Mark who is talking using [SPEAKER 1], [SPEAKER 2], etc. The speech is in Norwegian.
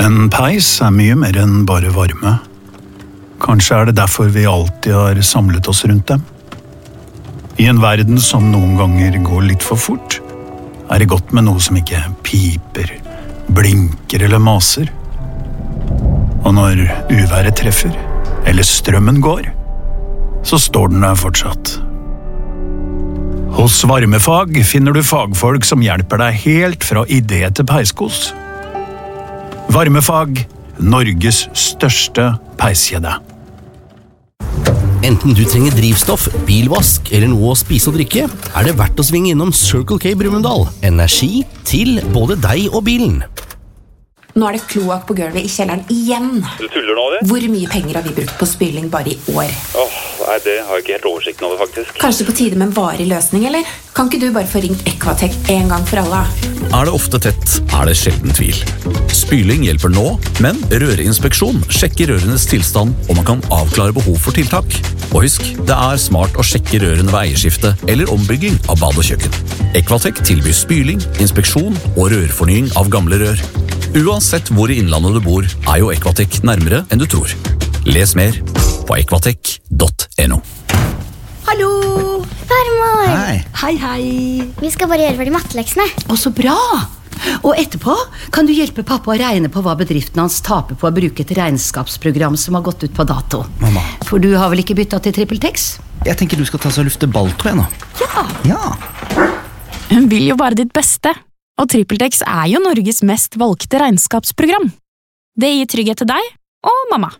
[SPEAKER 1] En peis mye mer enn bare varme. Kanskje det derfor vi alltid har samlet oss rundt dem. I en verden som noen ganger går litt for fort, det godt med noe som ikke piper, blinker eller maser. Og når uværet treffer, eller strømmen går, så står den der fortsatt. Hos Varmefag finner du fagfolk som hjelper deg helt fra idé til peiskos. Varmefag, Norges største peiskjede.
[SPEAKER 2] Enten du trenger drivstoff, bilvask eller noe å spise og drikke, det verdt å svinge innom Circle K Brumunddal. Energi til både deg og bilen.
[SPEAKER 3] Nå det kloakk på gulvet i kjelleren igjen.
[SPEAKER 4] Du tuller nå, det?
[SPEAKER 3] Hvor mye penger har vi brukt på spyling bare i år?
[SPEAKER 4] Nei, det har jeg ikke helt oversikten over, faktisk.
[SPEAKER 3] Kanskje på tide med en varig løsning, eller? Kan ikke du bare få ringt Equatec en gang for alle?
[SPEAKER 5] Det ofte tett, det sjelden tvil. Spyling hjelper nå, men rørinspeksjon sjekker rørenes tilstand, og man kan avklare behov for tiltak. Og husk, det smart å sjekke rørene ved eierskifte eller ombygging av bad og kjøkken. Equatec tilbyr spyling, inspeksjon og rørfornying av gamle rør. Uansett hvor i innlandet du bor, jo Equatec nærmere enn du tror. Les mer på equatec.no.
[SPEAKER 6] Hallo!
[SPEAKER 7] Farmor!
[SPEAKER 6] Hei, hei.
[SPEAKER 7] Vi skal bare gjøre ferdig matteleksene.
[SPEAKER 6] Å, så bra! Og etterpå kan du hjelpe pappa å regne på hva bedriften hans taper på å bruke et regnskapsprogram som har gått ut på dato.
[SPEAKER 8] Mamma.
[SPEAKER 6] For du har vel ikke byttet til TrippelTex?
[SPEAKER 8] Jeg tenker du skal ta så lufte balltå nå. Ja.
[SPEAKER 9] Hun vil jo bare ditt beste. Og TrippelTex jo Norges mest valgte regnskapsprogram. Det gir trygghet til deg og mamma.